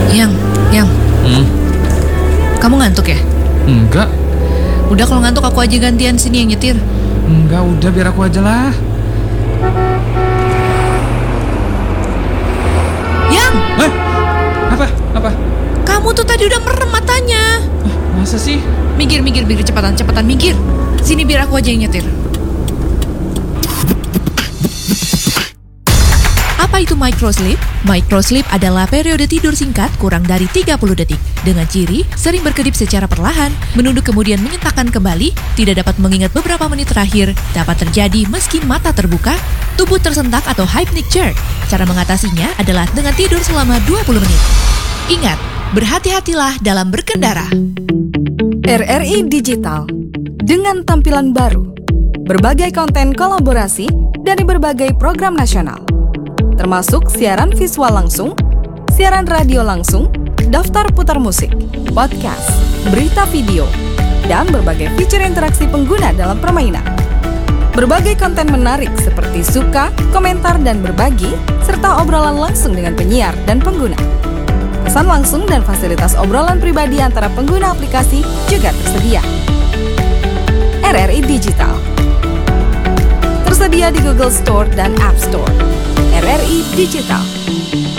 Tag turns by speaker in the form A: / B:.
A: Yang, kamu ngantuk ya?
B: Enggak.
A: Udah kalau ngantuk aku aja gantian sini yang nyetir.
B: Enggak, udah biar aku aja lah.
A: Yang!
B: Apa?
A: Kamu tuh tadi udah merem matanya.
B: Masa sih?
A: Minggir, cepetan minggir. Sini biar aku aja yang nyetir. Apa itu microsleep? Microsleep adalah periode tidur singkat kurang dari 30 detik. Dengan ciri, sering berkedip secara perlahan, menunduk kemudian menyentakkan kembali, tidak dapat mengingat beberapa menit terakhir, dapat terjadi meski mata terbuka, tubuh tersentak atau hypnic jerk. Cara mengatasinya adalah dengan tidur selama 20 menit. Ingat, berhati-hatilah dalam berkendara.
C: RRI Digital, dengan tampilan baru, berbagai konten kolaborasi dari berbagai program nasional, termasuk siaran visual langsung, siaran radio langsung, daftar putar musik, podcast, berita video, dan berbagai fitur interaksi pengguna dalam permainan. Berbagai konten menarik seperti suka, komentar, dan berbagi, serta obrolan langsung dengan penyiar dan pengguna. Pesan langsung dan fasilitas obrolan pribadi antara pengguna aplikasi juga tersedia. RRI Digital tersedia di Google Store dan App Store. RRI Digital.